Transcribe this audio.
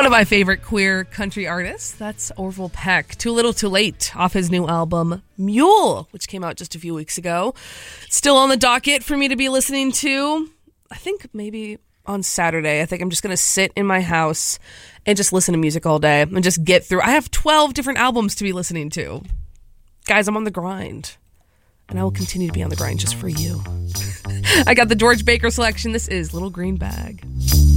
One of my favorite queer country artists, that's Orville Peck. Too Little Too Late off his new album, Mule, which came out just a few weeks ago. Still on the docket for me to be listening to. I think maybe on Saturday. I think I'm just going to sit in my house and just listen to music all day and just get through. I have 12 different albums to be listening to. Guys, I'm on the grind. And I will continue to be on the grind just for you. I got the George Baker selection. This is Little Green Bag.